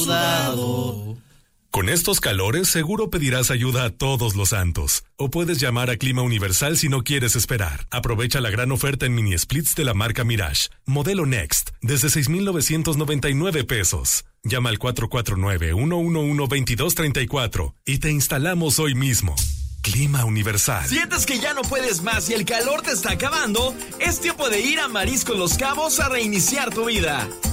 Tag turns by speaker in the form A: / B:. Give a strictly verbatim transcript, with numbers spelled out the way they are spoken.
A: Con estos calores, seguro pedirás ayuda a todos los santos. O puedes llamar a Clima Universal si no quieres esperar. Aprovecha la gran oferta en mini splits de la marca Mirage. Modelo Next, desde seis mil novecientos noventa y nueve pesos. Llama al cuatro cuatro nueve, uno uno uno, dos dos tres cuatro y te instalamos hoy mismo. Clima Universal.
B: ¿Sientes que ya no puedes más y el calor te está acabando? Es tiempo de ir a Mariscos Los Cabos a reiniciar tu vida.